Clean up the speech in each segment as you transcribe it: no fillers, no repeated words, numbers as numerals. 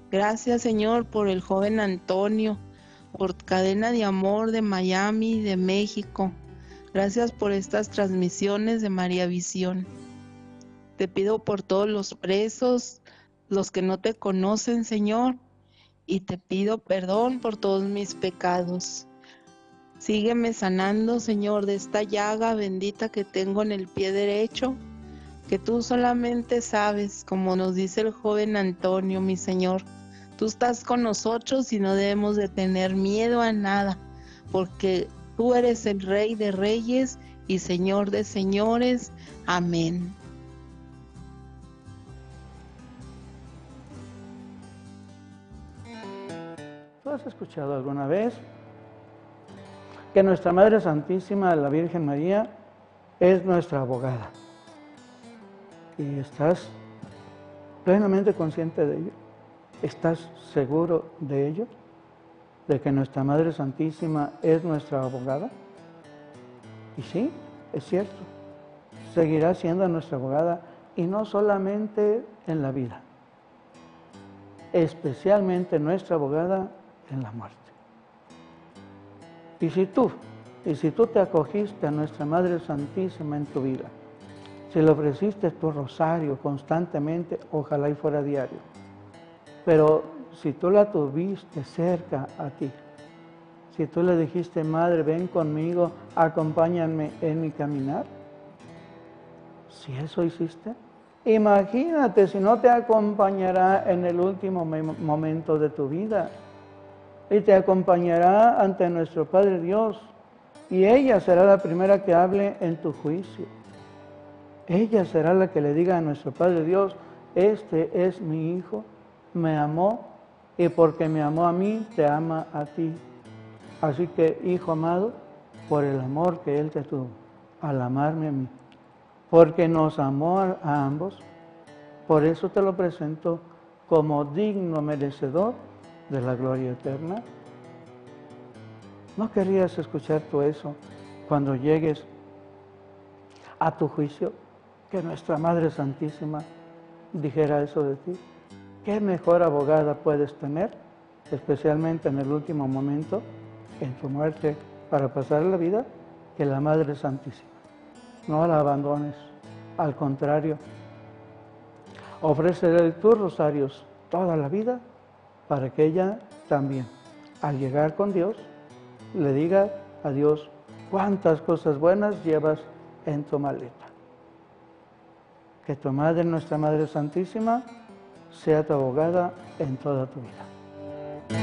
Gracias, Señor, por el joven Antonio, por Cadena de Amor de Miami, de México. Gracias por estas transmisiones de María Visión. Te pido por todos los presos, los que no te conocen, Señor, y te pido perdón por todos mis pecados. Sígueme sanando, Señor, de esta llaga bendita que tengo en el pie derecho, que tú solamente sabes, como nos dice el joven Antonio, mi Señor. Tú estás con nosotros y no debemos de tener miedo a nada, porque tú eres el Rey de Reyes y Señor de Señores. Amén. ¿Tú has escuchado alguna vez que nuestra Madre Santísima, la Virgen María, es nuestra abogada? ¿Y estás plenamente consciente de ello? ¿Estás seguro de ello? ¿De que nuestra Madre Santísima es nuestra abogada? Y sí, es cierto, seguirá siendo nuestra abogada, y no solamente en la vida, especialmente nuestra abogada en la muerte. Y si tú te acogiste a nuestra Madre Santísima en tu vida, si le ofreciste tu rosario constantemente, ojalá y fuera diario, pero si tú la tuviste cerca a ti, si tú le dijiste, Madre, ven conmigo, acompáñame en mi caminar, si eso hiciste, imagínate si no te acompañará en el último momento de tu vida, y te acompañará ante nuestro Padre Dios, y ella será la primera que hable en tu juicio. Ella será la que le diga a nuestro Padre Dios, este es mi Hijo, me amó, y porque me amó a mí, te ama a ti. Así que, Hijo amado, por el amor que Él te tuvo, al amarme a mí, porque nos amó a ambos, por eso te lo presento como digno merecedor de la gloria eterna. ¿No querrías escuchar tú eso cuando llegues a tu juicio? Que nuestra Madre Santísima dijera eso de ti. ¿Qué mejor abogada puedes tener, especialmente en el último momento, en tu muerte, para pasar la vida, que la Madre Santísima? No la abandones, al contrario, ofrécele tus rosarios toda la vida para que ella también, al llegar con Dios, le diga a Dios cuántas cosas buenas llevas en tu maleta. Que tu Madre, nuestra Madre Santísima, sea tu abogada en toda tu vida.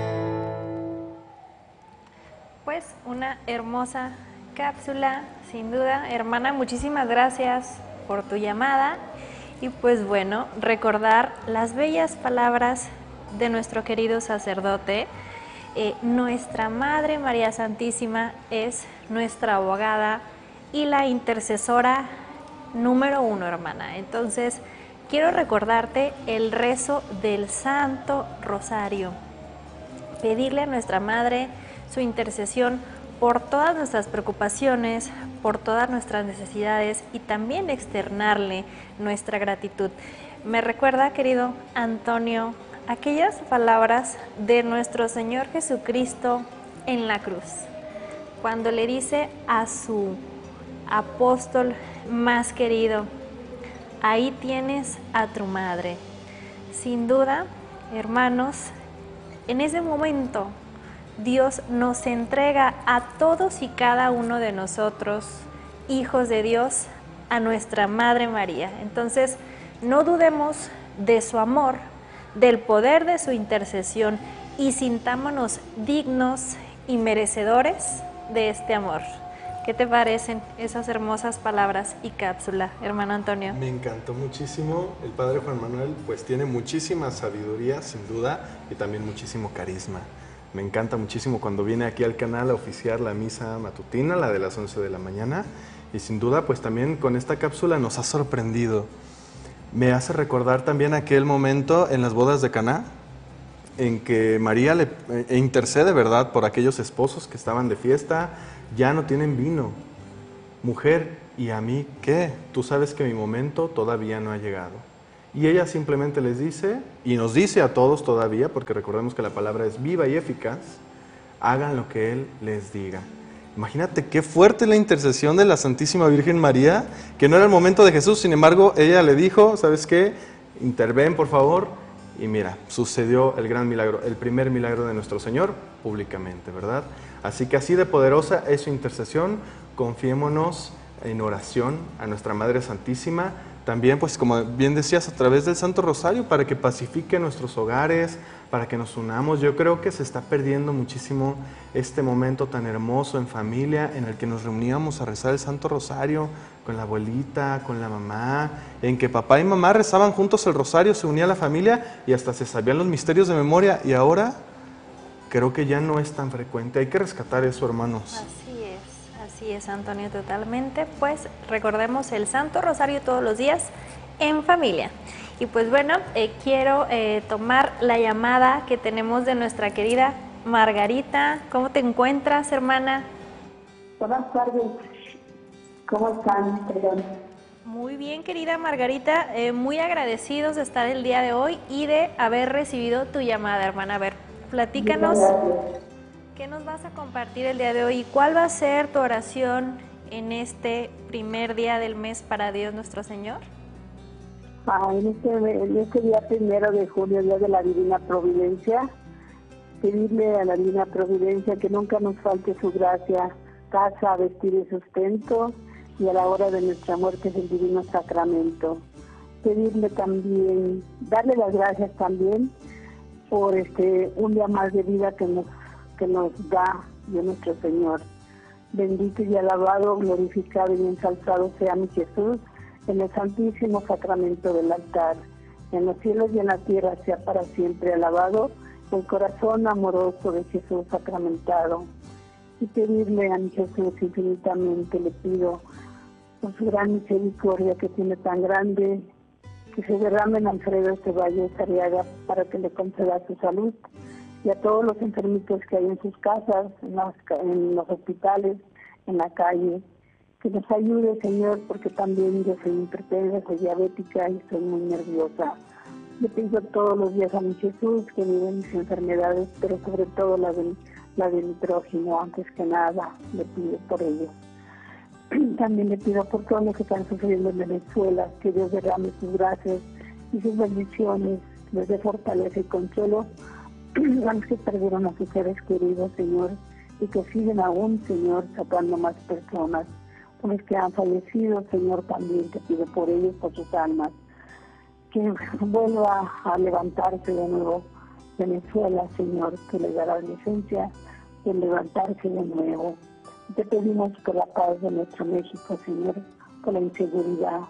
Pues una hermosa cápsula, sin duda. Hermana, muchísimas gracias por tu llamada. Y pues bueno, recordar las bellas palabras de nuestro querido sacerdote. Nuestra Madre María Santísima es nuestra abogada y la intercesora número 1, hermana. Entonces, quiero recordarte el rezo del Santo Rosario. Pedirle a nuestra Madre su intercesión por todas nuestras preocupaciones, por todas nuestras necesidades y también externarle nuestra gratitud. Me recuerda, querido Antonio, aquellas palabras de nuestro Señor Jesucristo en la cruz, cuando le dice a su apóstol más querido, ahí tienes a tu madre. Sin duda, hermanos, en ese momento Dios nos entrega a todos y cada uno de nosotros, hijos de Dios, a nuestra Madre María. Entonces, no dudemos de su amor, del poder de su intercesión y sintámonos dignos y merecedores de este amor. ¿Qué te parecen esas hermosas palabras y cápsula, hermano Antonio? Me encantó muchísimo. El padre Juan Manuel pues tiene muchísima sabiduría, sin duda, y también muchísimo carisma. Me encanta muchísimo cuando viene aquí al canal a oficiar la misa matutina, la de las 11 de la mañana, y sin duda pues también con esta cápsula nos ha sorprendido. Me hace recordar también aquel momento en las bodas de Caná, en que María intercede, ¿verdad?, por aquellos esposos que estaban de fiesta, ya no tienen vino. Mujer, ¿y a mí qué? Tú sabes que mi momento todavía no ha llegado. Y ella simplemente les dice, y nos dice a todos todavía, porque recordemos que la palabra es viva y eficaz, hagan lo que Él les diga. Imagínate qué fuerte la intercesión de la Santísima Virgen María, que no era el momento de Jesús, sin embargo, ella le dijo, ¿sabes qué? Interven, por favor. Y mira, sucedió el gran milagro, el primer milagro de nuestro Señor, públicamente, ¿verdad? Así que así de poderosa es su intercesión, confiémonos en oración a nuestra Madre Santísima, también, pues como bien decías, a través del Santo Rosario, para que pacifique nuestros hogares, para que nos unamos. Yo creo que se está perdiendo muchísimo este momento tan hermoso en familia, en el que nos reuníamos a rezar el Santo Rosario con la abuelita, con la mamá, en que papá y mamá rezaban juntos el Rosario, se unía la familia y hasta se sabían los misterios de memoria. Y ahora creo que ya no es tan frecuente. Hay que rescatar eso, hermanos. Así es, Antonio, totalmente. Pues recordemos el Santo Rosario todos los días en familia. Y pues bueno, quiero tomar la llamada que tenemos de nuestra querida Margarita. ¿Cómo te encuentras, hermana? Buenas tardes. ¿Cómo están? Perdón. Muy bien, querida Margarita. Muy agradecidos de estar el día de hoy y de haber recibido tu llamada, hermana. A ver, platícanos. ¿Qué nos vas a compartir el día de hoy? ¿Cuál va a ser tu oración en este primer día del mes para Dios nuestro Señor? En este día 1 de junio, día de la Divina Providencia, pedirle a la Divina Providencia que nunca nos falte su gracia, casa, vestir y sustento, y a la hora de nuestra muerte es el Divino Sacramento. Pedirle también, darle las gracias también por un día más de vida que nos da Dios nuestro Señor. Bendito y alabado, glorificado y ensalzado sea mi Jesús en el santísimo sacramento del altar. En los cielos y en la tierra sea para siempre alabado el corazón amoroso de Jesús sacramentado. Y pedirle a mi Jesús infinitamente, le pido por su gran misericordia que tiene tan grande, que se derrame en Alfredo Ceballos Arriaga para que le conceda su salud, y a todos los enfermitos que hay en sus casas, en los hospitales, en la calle, que nos ayude, Señor, porque también yo soy hipertensa, soy diabética y soy muy nerviosa. Le pido todos los días a mi Jesús que mire mis enfermedades, pero sobre todo la de mi prójimo, antes que nada, le pido por ellos. También le pido por todos los que están sufriendo en Venezuela, que Dios derrame sus gracias y sus bendiciones, les dé fortaleza y consuelo a los que perdieron a sus seres queridos, Señor, y que siguen aún, Señor, sacando más personas. Por los que han fallecido, Señor, también te pido por ellos, por sus almas, que vuelva a levantarse de nuevo Venezuela, Señor, que le dará licencia de levantarse de nuevo. Te pedimos por la paz de nuestro México, Señor, por la inseguridad,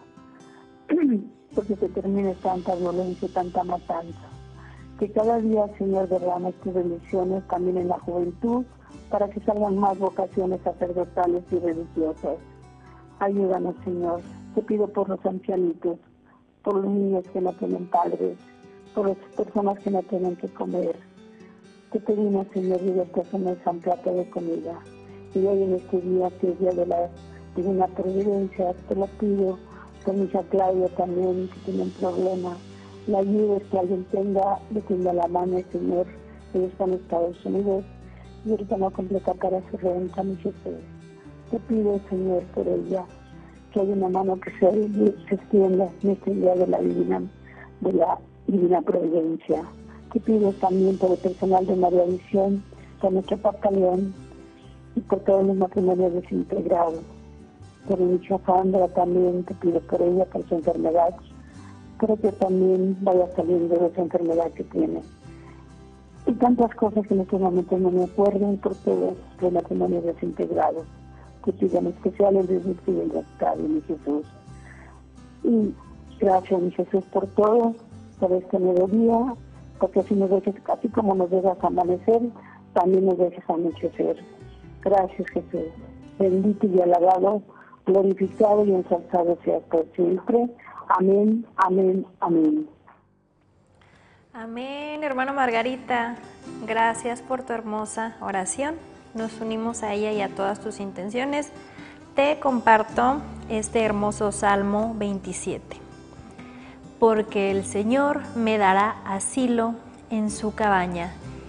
porque se termine tanta violencia y tanta matanza. Que cada día, Señor, derrames tus bendiciones también en la juventud, para que salgan más vocaciones sacerdotales y religiosas. Ayúdanos, Señor. Te pido por los ancianitos, por los niños que no tienen padres, por las personas que no tienen que comer. Te pedimos, Señor, y personas un plato de comida. Y hoy en este día, que es día de la Divina Providencia, te lo pido por mi hija Claudia también, que tiene un problema. La ayuda que alguien le tenga la mano, Señor. Ella está en Estados Unidos y ahorita no completa para su renta, mi Jesús. Te pido, Señor, por ella, que haya una mano que se extienda en este día de la Divina Providencia. Te pido también por el personal de María Visión, por nuestro Papa León y por todos los matrimonios desintegrados. Por mi hija Sandra también te pido por ella, por su enfermedad. Creo que también vaya saliendo de esa enfermedad que tiene. Y tantas cosas que en estos momentos no me acuerdo, por todos los matrimonios desintegrados. Te pido en especial el desvío del Octavio, mi Jesús. Y gracias, mi Jesús, por todo, por este nuevo día, porque así nos dejes, así como nos dejas amanecer, también nos dejes anochecer. Gracias, Jesús. Bendito y alabado, glorificado y ensalzado seas por siempre. Amén, amén, amén. Amén, hermano Margarita. Gracias por tu hermosa oración. Nos unimos a ella y a todas tus intenciones. Te comparto este hermoso Salmo 27. porque el Señor me dará asilo en su cabaña.